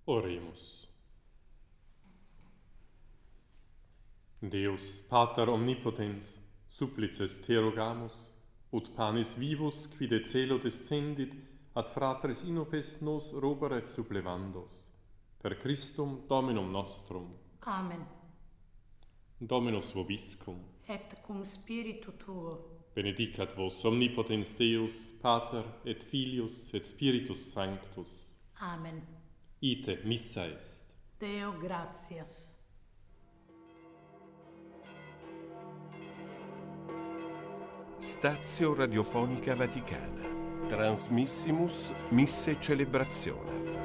Oremus. Deus, Pater omnipotens, supplices te rogamus, ut panis vivus qui de celo descendit, ad fratres inopes nos roberet supplevandos. Per Christum Dominum nostrum. Amen. Dominus vobiscum. Et cum spiritu tuo. Benedicat vos omnipotens Deus, Pater et Filius et Spiritus Sanctus. Amen. Ite missa est. Deo gratias. Stazio Radiofonica Vaticana. Transmissimus Misse Celebrationem.